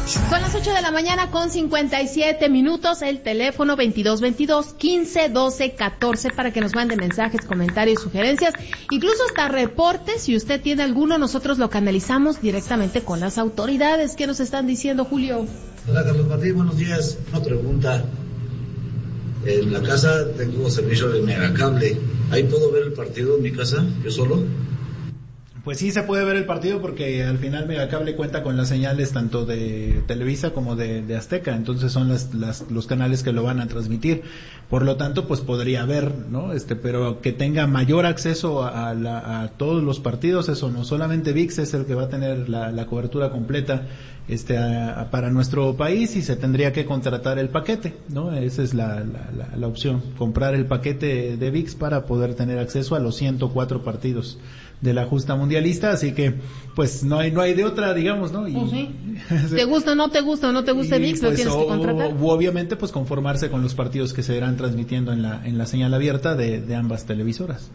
Son las 8 de la mañana con 57 minutos, el teléfono 2222-1512-14 para que nos mande mensajes, comentarios, sugerencias, incluso hasta reportes. Si usted tiene alguno, nosotros lo canalizamos directamente con las autoridades. ¿Qué nos están diciendo, Julio? Hola, Carlos Martín, buenos días. Una pregunta. En la casa tengo servicio de megacable. ¿Ahí puedo ver el partido en mi casa, yo solo? Pues sí se puede ver el partido porque al final Megacable cuenta con las señales tanto de Televisa como de Azteca, entonces son los canales que lo van a transmitir. Por lo tanto, pues podría ver, ¿no? Pero que tenga mayor acceso a todos los partidos, eso no. Solamente ViX es el que va a tener la cobertura completa para nuestro país y se tendría que contratar el paquete, ¿no? Esa es la opción, comprar el paquete de ViX para poder tener acceso a los 104 partidos de la justa mundialista, así que pues no hay de otra, digamos, ¿no? Y, sí. ¿Te gusta o no te gusta ViX? Lo tienes que contratar. Obviamente pues conformarse con los partidos que se irán transmitiendo en la señal abierta de ambas televisoras.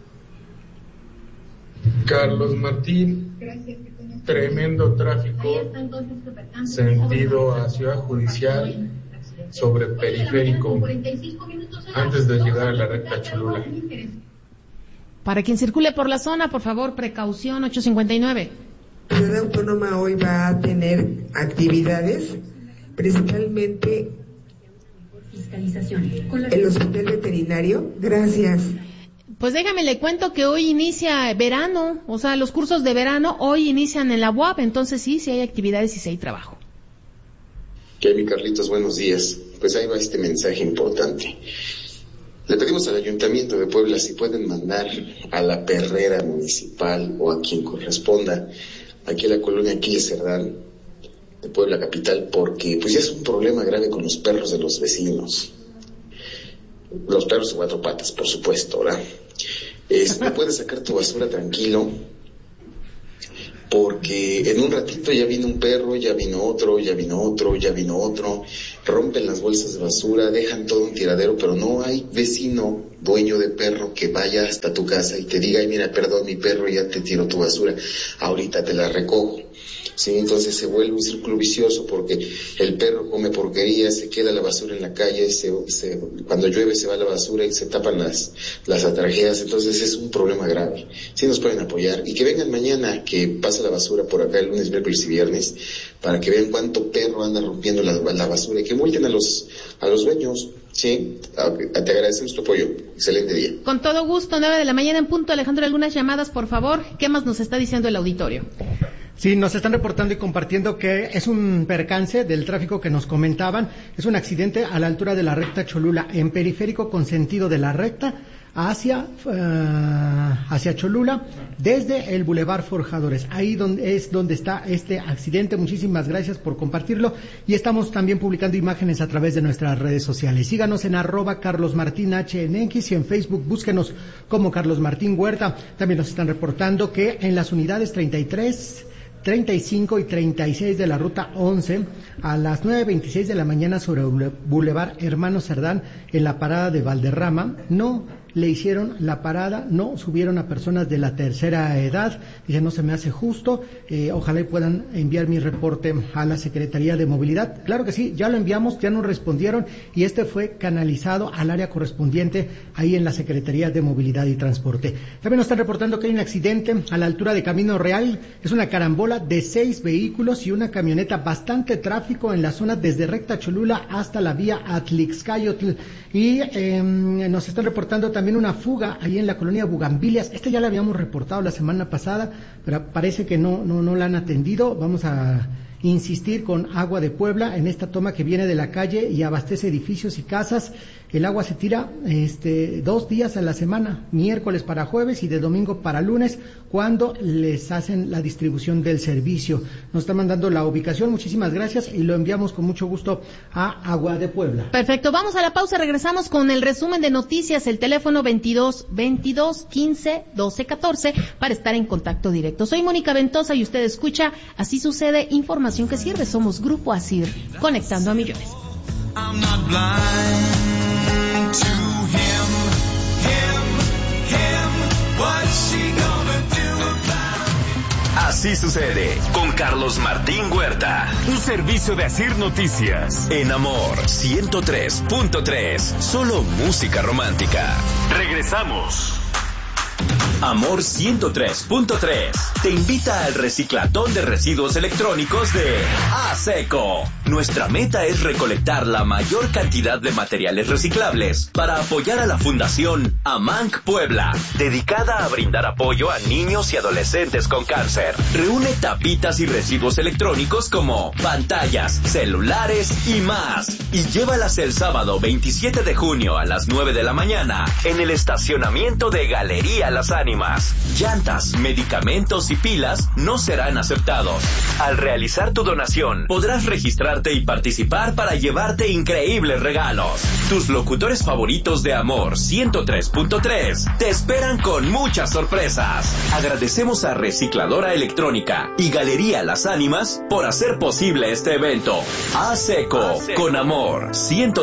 Carlos Martín, tremendo tráfico sentido a Ciudad Judicial sobre Periférico antes de llegar a la recta Cholula. Para quien circule por la zona, por favor, precaución, 859. La Ciudad Autónoma hoy va a tener actividades, principalmente el hospital veterinario. Gracias. Pues déjame le cuento que hoy inicia verano, o sea, los cursos de verano hoy inician en la UAP, entonces sí hay actividades y sí hay trabajo. Mi Carlitos, buenos días. Pues ahí va este mensaje importante. Le pedimos al Ayuntamiento de Puebla si pueden mandar a la perrera municipal o a quien corresponda aquí a la colonia Aquiles Cerdán de Puebla capital, porque pues ya es un problema grave con los perros de los vecinos. Los perros de cuatro patas, por supuesto, ¿verdad? No puedes sacar tu basura tranquilo, porque en un ratito ya vino un perro, ya vino otro, rompen las bolsas de basura, dejan todo un tiradero, pero no hay vecino, dueño de perro, que vaya hasta tu casa y te diga, ay, mira, perdón, mi perro ya te tiró tu basura, ahorita te la recojo. Sí, entonces se vuelve un círculo vicioso porque el perro come porquería, se queda la basura en la calle, cuando llueve se va la basura y se tapan las atarjeas, entonces es un problema grave. Sí nos pueden apoyar y que vengan mañana que pasa la basura por acá el lunes, miércoles y viernes para que vean cuánto perro anda rompiendo la basura y que multen a los dueños. Sí, te agradecemos tu apoyo. Excelente día. Con todo gusto, 9 de la mañana en punto. Alejandro, algunas llamadas, por favor. ¿Qué más nos está diciendo el auditorio? Sí, nos están reportando y compartiendo que es un percance del tráfico que nos comentaban. Es un accidente a la altura de la recta Cholula, en Periférico con sentido de la recta hacia Cholula, desde el Boulevard Forjadores. Ahí donde está este accidente. Muchísimas gracias por compartirlo. Y estamos también publicando imágenes a través de nuestras redes sociales. Síganos en @CarlosMartinHNX y en Facebook búsquenos como Carlos Martín Huerta. También nos están reportando que en las unidades 33, 35 y 36 de la ruta 11 a las 9:26 de la mañana sobre Boulevard Hermano Cerdán en la parada de Valderrama no le hicieron la parada, no subieron a personas de la tercera edad. Dije, no se me hace justo, ojalá y puedan enviar mi reporte a la Secretaría de Movilidad. Claro que sí, ya lo enviamos, ya nos respondieron y fue canalizado al área correspondiente ahí en la Secretaría de Movilidad y Transporte. También nos están reportando que hay un accidente a la altura de Camino Real, es una carambola de 6 vehículos y una camioneta, bastante tráfico en la zona desde recta Cholula hasta la vía Atlixcayotl. Y nos están reportando también una fuga ahí en la colonia Bugambilias. Ya la habíamos reportado la semana pasada, pero parece que no la han atendido. Vamos a insistir con Agua de Puebla en esta toma que viene de la calle y abastece edificios y casas. El agua se tira 2 días a la semana, miércoles para jueves y de domingo para lunes, cuando les hacen la distribución del servicio. Nos está mandando la ubicación, muchísimas gracias, y lo enviamos con mucho gusto a Agua de Puebla. Perfecto, vamos a la pausa, regresamos con el resumen de noticias, el teléfono 2222-1512-14 para estar en contacto directo. Soy Mónica Ventosa y usted escucha Así Sucede, información que sirve. Somos Grupo ASIR, conectando a millones. I'm not blind to him, what's she gonna do about it? Así sucede con Carlos Martín Huerta. Un servicio de Asir Noticias. En Amor 103.3. Solo música romántica. Regresamos. Amor 103.3 te invita al reciclatón de residuos electrónicos de ASECO. Nuestra meta es recolectar la mayor cantidad de materiales reciclables para apoyar a la Fundación AMANC Puebla, dedicada a brindar apoyo a niños y adolescentes con cáncer. Reúne tapitas y residuos electrónicos como pantallas, celulares y más, y llévalas el sábado 27 de junio a las 9 de la mañana en el estacionamiento de Galería Las Ánimas. Llantas, medicamentos y pilas no serán aceptados. Al realizar tu donación, podrás registrarte y participar para llevarte increíbles regalos. Tus locutores favoritos de Amor 103.3 te esperan con muchas sorpresas. Agradecemos a Recicladora Electrónica y Galería Las Ánimas por hacer posible este evento. ASECO con Amor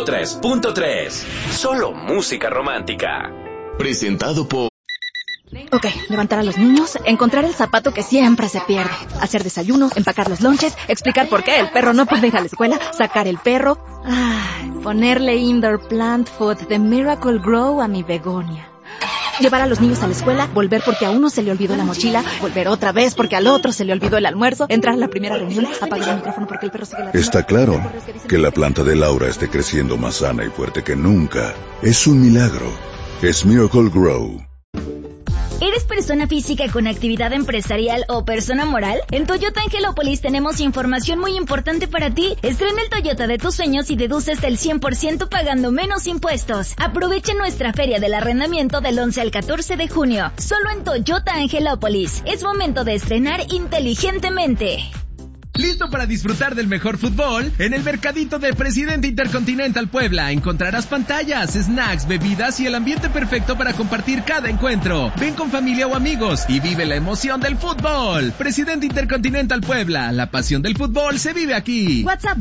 103.3. Solo música romántica. Presentado por... Ok, levantar a los niños, encontrar el zapato que siempre se pierde, hacer desayuno, empacar los lonches, explicar por qué el perro no puede ir a la escuela, sacar el perro, ponerle indoor plant food de Miracle Grow a mi begonia. Llevar a los niños a la escuela, volver porque a uno se le olvidó la mochila, volver otra vez porque al otro se le olvidó el almuerzo, entrar a la primera reunión, apagar el micrófono porque el perro sigue la... Está claro que la planta de Laura esté creciendo más sana y fuerte que nunca. Es un milagro. Es Miracle Grow. ¿Eres persona física con actividad empresarial o persona moral? En Toyota Angelópolis tenemos información muy importante para ti. Estrena el Toyota de tus sueños y deduce hasta el 100% pagando menos impuestos. Aprovecha nuestra feria del arrendamiento del 11 al 14 de junio. Solo en Toyota Angelópolis. Es momento de estrenar inteligentemente. ¿Listo para disfrutar del mejor fútbol? En el Mercadito del Presidente Intercontinental Puebla encontrarás pantallas, snacks, bebidas y el ambiente perfecto para compartir cada encuentro. Ven con familia o amigos y vive la emoción del fútbol. Presidente Intercontinental Puebla, la pasión del fútbol se vive aquí. WhatsApp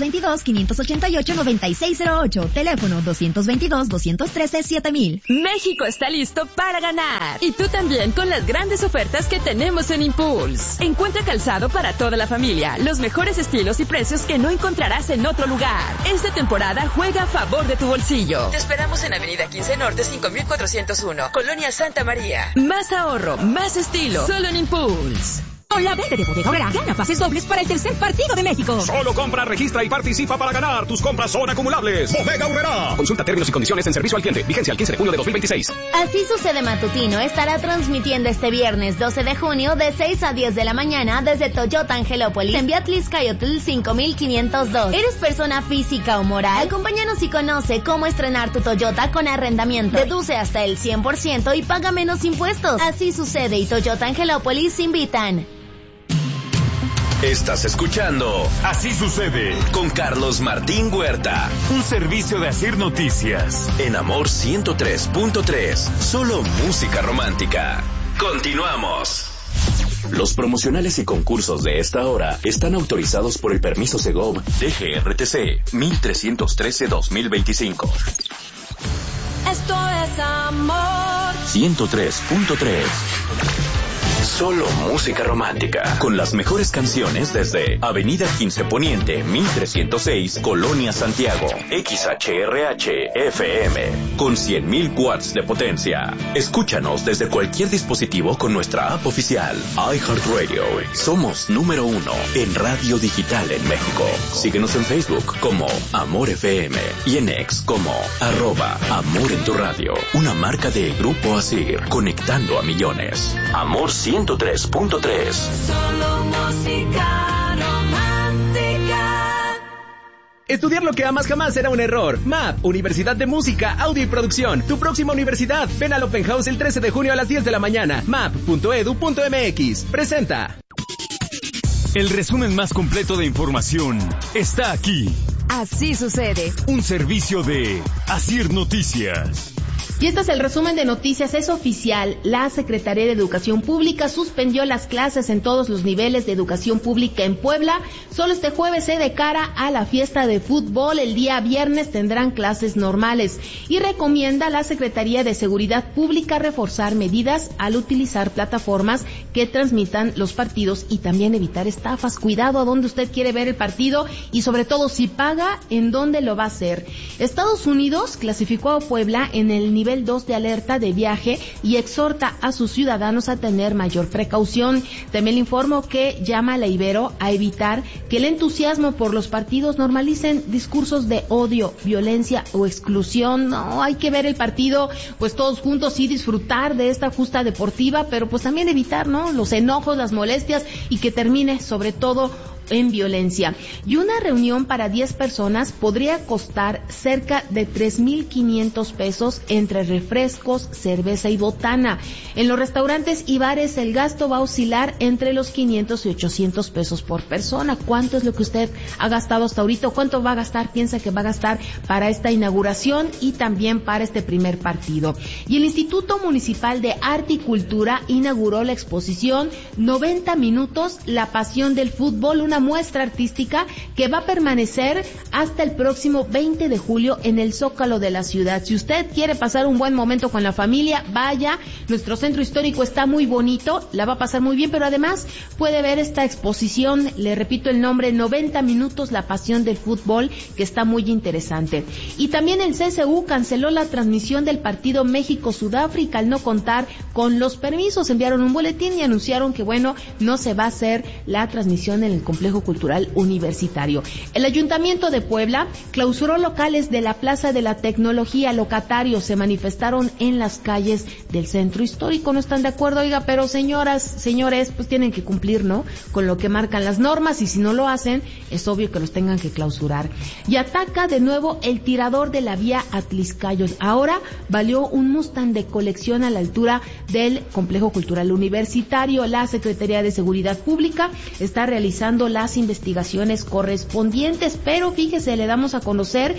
222-588-9608. Teléfono 222-213-7000. México está listo para ganar. Y tú también con las grandes ofertas que tenemos en Impulse. Encuentra calzado para toda la familia. Los mejores estilos y precios que no encontrarás en otro lugar. Esta temporada juega a favor de tu bolsillo. Te esperamos en Avenida 15 Norte 5401, Colonia Santa María. Más ahorro, más estilo, solo en Impulse. Con la venta de Bodega Aurrera, gana pases dobles para el tercer partido de México. Solo compra, registra y participa para ganar. Tus compras son acumulables. Bodega Aurrera. Consulta términos y condiciones en servicio al cliente. Vigencia al 15 de junio de 2026. Así sucede matutino. Estará transmitiendo este viernes 12 de junio de 6 a 10 de la mañana desde Toyota Angelópolis en Beatlizcayotl 5502. ¿Eres persona física o moral? Acompáñanos y conoce cómo estrenar tu Toyota con arrendamiento. Deduce hasta el 100% y paga menos impuestos. Así sucede y Toyota Angelópolis invitan. Estás escuchando Así sucede con Carlos Martín Huerta. Un servicio de Asir Noticias. En Amor 103.3. Solo música romántica. Continuamos. Los promocionales y concursos de esta hora están autorizados por el permiso Segov DGRTC 1313-2025. Esto es Amor 103.3. Solo música romántica, con las mejores canciones desde Avenida 15 Poniente, 1306, Colonia Santiago, XHRH FM, con 100.000 watts de potencia. Escúchanos desde cualquier dispositivo con nuestra app oficial, iHeartRadio. Somos número 1 en radio digital en México. Síguenos en Facebook como Amor FM y en X como @Amor en tu radio. Una marca de Grupo Asir, conectando a millones. Amor 103.3. Solo música romántica. Estudiar lo que amas jamás será un error. MAP, Universidad de Música, Audio y Producción. Tu próxima universidad. Ven al Open House el 13 de junio a las 10 de la mañana. map.edu.mx. Presenta. El resumen más completo de información está aquí. Así sucede. Un servicio de Asir Noticias. Y este es el resumen de noticias. Es oficial, la Secretaría de Educación Pública suspendió las clases en todos los niveles de educación pública en Puebla. Solo este jueves, de cara a la fiesta de fútbol, el día viernes tendrán clases normales. Y recomienda a la Secretaría de Seguridad Pública reforzar medidas al utilizar plataformas que transmitan los partidos y también evitar estafas. Cuidado a dónde usted quiere ver el partido y sobre todo si paga, en dónde lo va a hacer. Estados Unidos clasificó a Puebla en el nivel 2 de alerta de viaje y exhorta a sus ciudadanos a tener mayor precaución. También le informo que llama a la Ibero a evitar que el entusiasmo por los partidos normalicen discursos de odio, violencia o exclusión. No, hay que ver el partido pues todos juntos y disfrutar de esta justa deportiva, pero pues también evitar, ¿no?, los enojos, las molestias y que termine sobre todo en violencia. Y una reunión para 10 personas podría costar cerca de 3,500 pesos entre refrescos, cerveza y botana. En los restaurantes y bares el gasto va a oscilar entre los 500 y 800 pesos por persona. ¿Cuánto es lo que usted ha gastado hasta ahorita? ¿Cuánto va a gastar? Piensa que va a gastar para esta inauguración y también para este primer partido. Y el Instituto Municipal de Arte y Cultura inauguró la exposición 90 minutos, la pasión del fútbol, una muestra artística que va a permanecer hasta el próximo 20 de julio en el Zócalo de la ciudad. Si usted quiere pasar un buen momento con la familia, vaya. Nuestro centro histórico está muy bonito, la va a pasar muy bien, pero además puede ver esta exposición, le repito el nombre, 90 minutos, la pasión del fútbol, que está muy interesante. Y también el CSU canceló la transmisión del partido México-Sudáfrica al no contar con los permisos. Enviaron un boletín y anunciaron que, bueno, no se va a hacer la transmisión en el complejo cultural universitario. El Ayuntamiento de Puebla clausuró locales de la Plaza de la Tecnología. Locatarios se manifestaron en las calles del centro histórico. No están de acuerdo, oiga, pero señoras, señores, pues tienen que cumplir, ¿no?, con lo que marcan las normas, y si no lo hacen, es obvio que los tengan que clausurar. Y ataca de nuevo el tirador de la vía Atliscayos. Ahora valió un Mustang de colección a la altura del complejo cultural universitario. La Secretaría de Seguridad Pública está realizando las investigaciones correspondientes, pero fíjese, le damos a conocer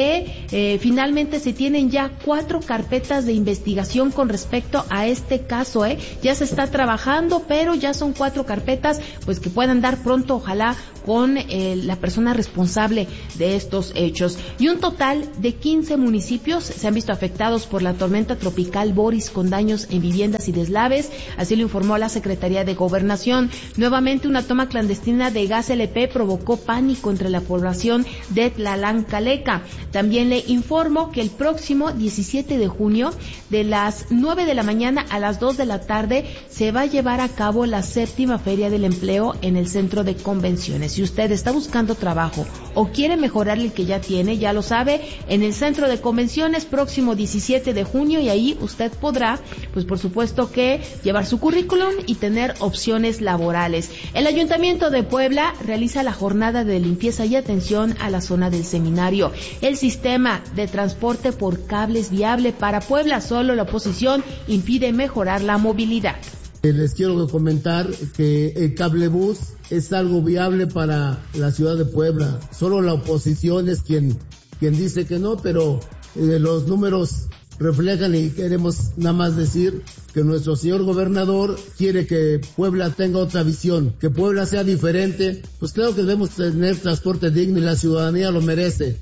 que finalmente se tienen ya 4 carpetas de investigación con respecto a este caso. Ya se está trabajando, pero ya son 4 carpetas pues que puedan dar pronto, ojalá, con la persona responsable de estos hechos. Y un total de 15 municipios se han visto afectados por la tormenta tropical Boris, con daños en viviendas y deslaves, así lo informó la Secretaría de Gobernación. Nuevamente, una toma clandestina de gas LP provocó pánico entre la población de Tlalancaleca. También le informo que el próximo 17 de junio, de las 9 de la mañana a las 2 de la tarde, se va a llevar a cabo la 7ª Feria del Empleo en el Centro de Convenciones. Si usted está buscando trabajo o quiere mejorar el que ya tiene, ya lo sabe, en el Centro de Convenciones, próximo 17 de junio, y ahí usted podrá, pues por supuesto que llevar su currículum y tener opciones laborales. El Ayuntamiento de Puebla realiza la jornada de limpieza y atención a la zona del seminario. El sistema de transporte por cable es viable para Puebla, solo la oposición impide mejorar la movilidad. Les quiero comentar que el cablebús es algo viable para la ciudad de Puebla. Solo la oposición es quien dice que no, pero los números reflejan, y queremos nada más decir que nuestro señor gobernador quiere que Puebla tenga otra visión, que Puebla sea diferente. Pues claro que debemos tener transporte digno y la ciudadanía lo merece.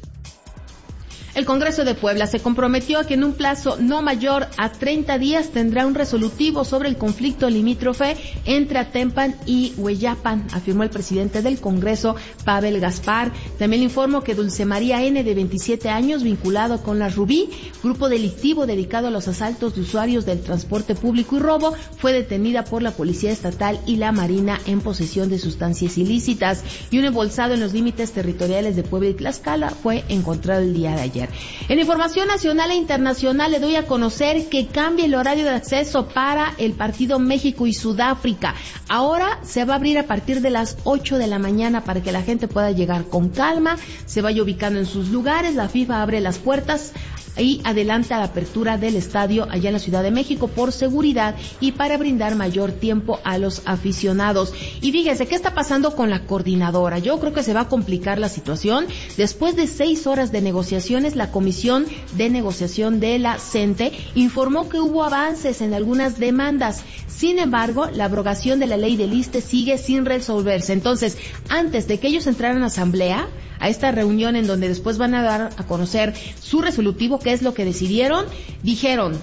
El Congreso de Puebla se comprometió a que en un plazo no mayor a 30 días tendrá un resolutivo sobre el conflicto limítrofe entre Atempan y Hueyapan, afirmó el presidente del Congreso, Pavel Gaspar. También le informo que Dulce María N., de 27 años, vinculado con la Rubí, grupo delictivo dedicado a los asaltos de usuarios del transporte público y robo, fue detenida por la Policía Estatal y la Marina en posesión de sustancias ilícitas. Y un embolsado en los límites territoriales de Puebla y Tlaxcala fue encontrado el día de ayer. En información nacional e internacional, le doy a conocer que cambia el horario de acceso para el partido México y Sudáfrica. Ahora se va a abrir a partir de las 8 de la mañana para que la gente pueda llegar con calma, se vaya ubicando en sus lugares. La FIFA abre las puertas y adelanta la apertura del estadio allá en la Ciudad de México por seguridad y para brindar mayor tiempo a los aficionados. Y fíjense, ¿qué está pasando con la coordinadora? Yo creo que se va a complicar la situación. Después de 6 horas de negociaciones, la Comisión de Negociación de la CENTE informó que hubo avances en algunas demandas. Sin embargo, la abrogación de la ley del ISSSTE sigue sin resolverse. Entonces, antes de que ellos entraran a asamblea, a esta reunión en donde después van a dar a conocer su resolutivo, qué es lo que decidieron, dijeron,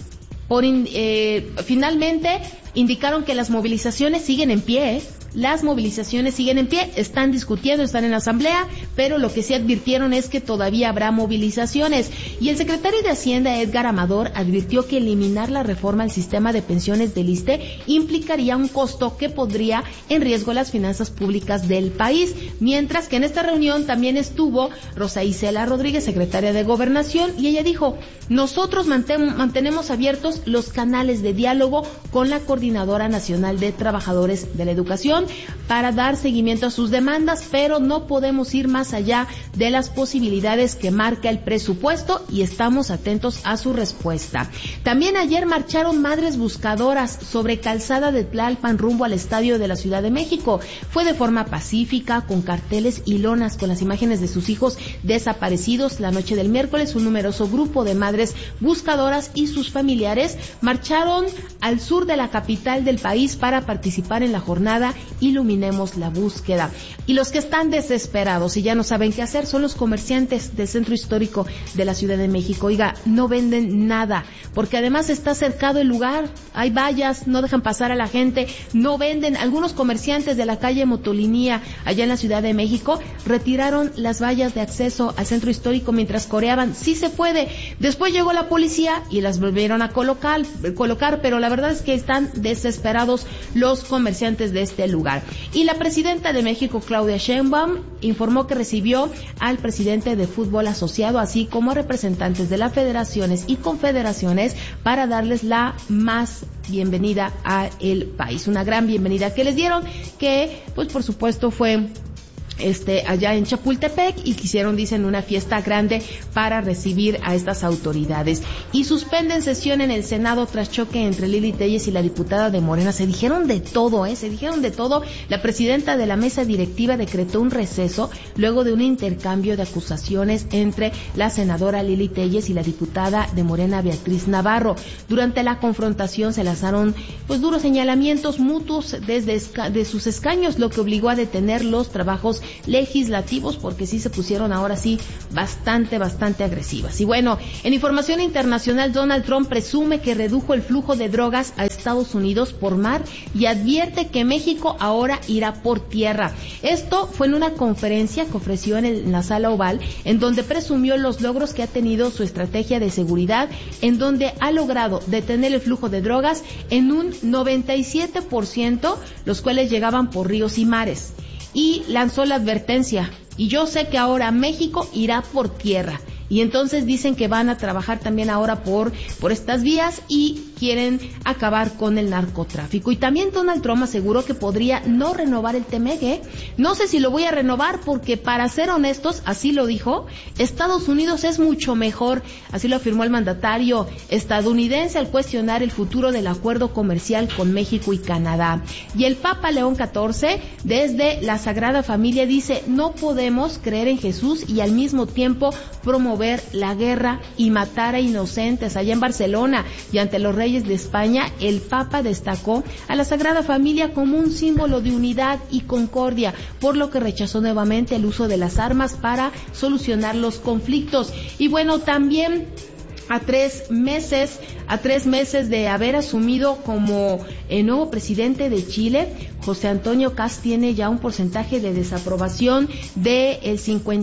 finalmente indicaron que las movilizaciones siguen en pie, Las movilizaciones siguen en pie, están discutiendo, están en la asamblea, pero lo que sí advirtieron es que todavía habrá movilizaciones. Y el secretario de Hacienda, Edgar Amador, advirtió que eliminar la reforma al sistema de pensiones del ISSSTE implicaría un costo que pondría en riesgo las finanzas públicas del país. Mientras que en esta reunión también estuvo Rosa Isela Rodríguez, secretaria de Gobernación, y ella dijo: nosotros mantenemos abiertos los canales de diálogo con la Coordinadora Nacional de Trabajadores de la Educación para dar seguimiento a sus demandas, pero no podemos ir más allá de las posibilidades que marca el presupuesto y estamos atentos a su respuesta. También ayer marcharon madres buscadoras sobre Calzada de Tlalpan rumbo al estadio de la Ciudad de México. Fue de forma pacífica, con carteles y lonas con las imágenes de sus hijos desaparecidos. La noche del miércoles, un numeroso grupo de madres buscadoras y sus familiares marcharon al sur de la capital del país para participar en la jornada Iluminemos la Búsqueda. Y los que están desesperados y ya no saben qué hacer son los comerciantes del centro histórico de la Ciudad de México. Oiga, no venden nada, porque además está cercado el lugar, hay vallas, no dejan pasar a la gente, no venden. Algunos comerciantes de la calle Motolinía, allá en la Ciudad de México, retiraron las vallas de acceso al centro histórico mientras coreaban: sí se puede. Después llegó la policía y las volvieron a colocar, pero la verdad es que están desesperados los comerciantes de este lugar. Y la presidenta de México, Claudia Sheinbaum, informó que recibió al presidente de Fútbol Asociado, así como a representantes de las federaciones y confederaciones, para darles la más bienvenida a el país. Una gran bienvenida que les dieron, que pues por supuesto fue allá en Chapultepec, y quisieron, dicen, una fiesta grande para recibir a estas autoridades. Y suspenden sesión en el Senado tras choque entre Lili Téllez y la diputada de Morena. Se dijeron de todo, se dijeron de todo. La presidenta de la mesa directiva decretó un receso luego de un intercambio de acusaciones entre la senadora Lili Téllez y la diputada de Morena, Beatriz Navarro. Durante la confrontación se lanzaron pues duros señalamientos mutuos desde sus escaños, lo que obligó a detener los trabajos legislativos, porque sí se pusieron ahora sí bastante agresivas. Y bueno, en información internacional, Donald Trump presume que redujo el flujo de drogas a Estados Unidos por mar y advierte que México ahora irá por tierra. Esto fue en una conferencia que ofreció en la Sala Oval, en donde presumió los logros que ha tenido su estrategia de seguridad, en donde ha logrado detener el flujo de drogas en un 97%, los cuales llegaban por ríos y mares. Y lanzó la advertencia: y yo sé que ahora México irá por tierra. Y entonces dicen que van a trabajar también ahora por estas vías y quieren acabar con el narcotráfico. Y también Donald Trump aseguró que podría no renovar el TMG. No sé si lo voy a renovar porque, para ser honestos, así lo dijo, Estados Unidos es mucho mejor. Así lo afirmó el mandatario estadounidense al cuestionar el futuro del acuerdo comercial con México y Canadá. Y el Papa León XIV, desde la Sagrada Familia, dice: no podemos creer en Jesús y al mismo tiempo promover la guerra y matar a inocentes. Allá en Barcelona y ante los reyes de España, el Papa destacó a la Sagrada Familia como un símbolo de unidad y concordia, por lo que rechazó nuevamente el uso de las armas para solucionar los conflictos. Y bueno, también a tres meses de haber asumido como el nuevo presidente de Chile, José Antonio Kast tiene ya un porcentaje de desaprobación del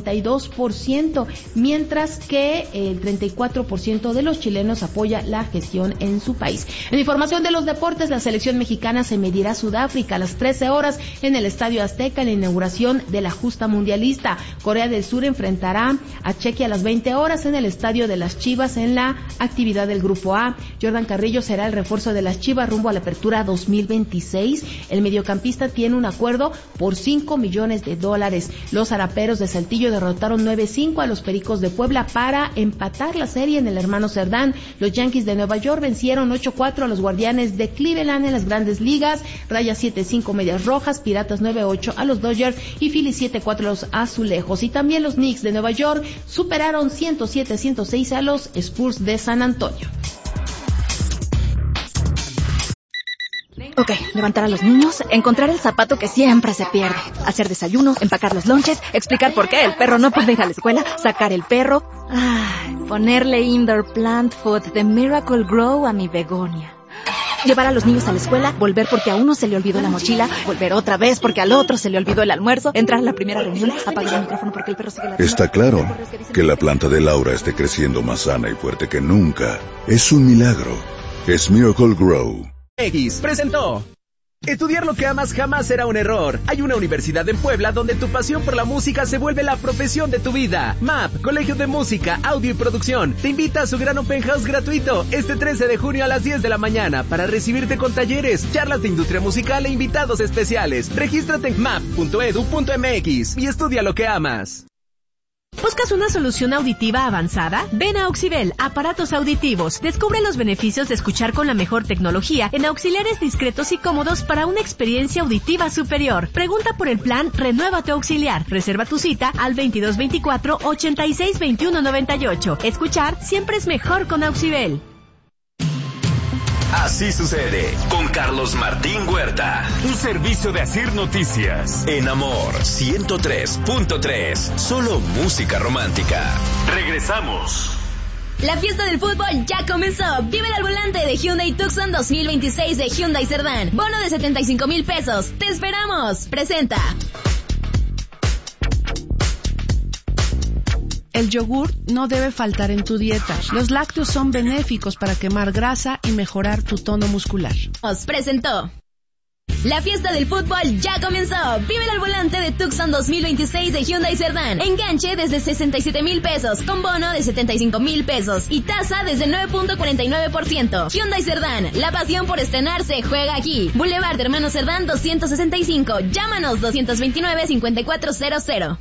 52%, mientras que el 34% de los chilenos apoya la gestión en su país. En información de los deportes, la selección mexicana se medirá a Sudáfrica a las 13 horas en el Estadio Azteca en la inauguración de la justa mundialista. Corea del Sur enfrentará a Chequia a las 20 horas en el Estadio de las Chivas en la actividad del Grupo A. Jordan Carrillo será el refuerzo de las Chivas rumbo a la apertura 2026. El mediocampista mediocampista tiene un acuerdo por $5 millones. Los Araperos de Saltillo derrotaron 9-5 a los Pericos de Puebla para empatar la serie en el Hermano Cerdán. Los Yankees de Nueva York vencieron 8-4 a los Guardianes de Cleveland en las Grandes Ligas. Rayas 7-5 Medias Rojas, Piratas 9-8 a los Dodgers y Phillies 7-4 a los Azulejos. Y también los Knicks de Nueva York superaron 107-106 a los Spurs de San Antonio. Ok, levantar a los niños, encontrar el zapato que siempre se pierde, hacer desayuno, empacar los lonches, explicar por qué el perro no puede ir a la escuela, sacar el perro, ponerle indoor plant food de Miracle Grow a mi begonia. Llevar a los niños a la escuela, volver porque a uno se le olvidó la mochila, volver otra vez porque al otro se le olvidó el almuerzo, entrar a la primera reunión, apagar el micrófono porque el perro sigue ladrando. Está claro que la planta de Laura esté creciendo más sana y fuerte que nunca. Es un milagro. Es Miracle Grow. X presentó. Estudiar lo que amas jamás será un error. Hay una universidad en Puebla donde tu pasión por la música se vuelve la profesión de tu vida. MAP, Colegio de Música, Audio y Producción, te invita a su gran open house gratuito este 13 de junio a las 10 de la mañana para recibirte con talleres, charlas de industria musical e invitados especiales. Regístrate en map.edu.mx y estudia lo que amas. ¿Buscas una solución auditiva avanzada? Ven a Auxibel, aparatos auditivos. Descubre los beneficios de escuchar con la mejor tecnología en auxiliares discretos y cómodos para una experiencia auditiva superior. Pregunta por el plan Renueva tu Auxiliar. Reserva tu cita al 2224-862198. Escuchar siempre es mejor con Auxibel. Así sucede con Carlos Martín Huerta. Un servicio de Asir Noticias. En Amor 103.3. Solo música romántica. Regresamos. La fiesta del fútbol ya comenzó. Vive al volante de Hyundai Tucson 2026 de Hyundai Cerdán. Bono de 75,000 pesos. ¡Te esperamos! Presenta. El yogur no debe faltar en tu dieta. Los lácteos son benéficos para quemar grasa y mejorar tu tono muscular. Os presentó. La fiesta del fútbol ya comenzó. Vive al volante de Tucson 2026 de Hyundai Cerdán. Enganche desde 67,000 pesos, con bono de 75,000 pesos y tasa desde 9.49%. Hyundai Cerdán, la pasión por estrenarse juega aquí. Boulevard Hermano Cerdán 265. Llámanos 229-5400.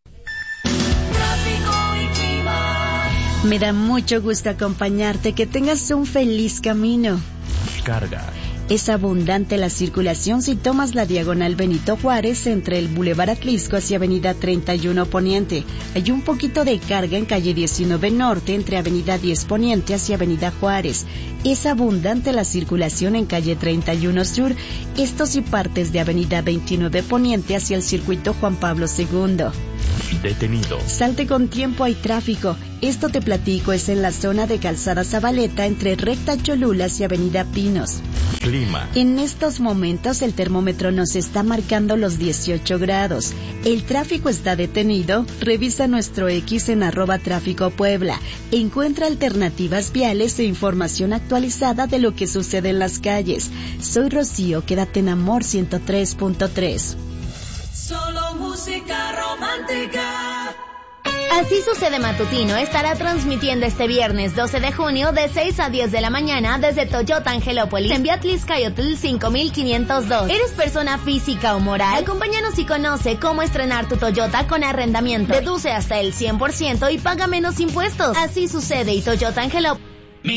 Me da mucho gusto acompañarte, que tengas un feliz camino. Carga. Es abundante la circulación si tomas la diagonal Benito Juárez entre el Boulevard Atlisco hacia Avenida 31 Poniente. Hay un poquito de carga en calle 19 Norte entre Avenida 10 Poniente hacia Avenida Juárez. Es abundante la circulación en calle 31 Sur, esto si partes de Avenida 29 Poniente hacia el circuito Juan Pablo II. Detenido. Salte con tiempo, hay tráfico. Esto te platico, es en la zona de Calzada Zabaleta entre Recta Cholulas y Avenida Pinos. Clima. En estos momentos el termómetro nos está marcando los 18 grados. El tráfico está detenido. Revisa nuestro X en @tráfico Puebla. Encuentra alternativas viales e información actualizada de lo que sucede en las calles. Soy Rocío, quédate en Amor 103.3. Solo música romántica. Así sucede matutino estará transmitiendo este viernes 12 de junio de 6 a 10 de la mañana desde Toyota Angelópolis en Beatlizcayotl 5502. ¿Eres persona física o moral? Acompáñanos y conoce cómo estrenar tu Toyota con arrendamiento. Deduce hasta el 100% y paga menos impuestos. Así sucede y Toyota Angelópolis.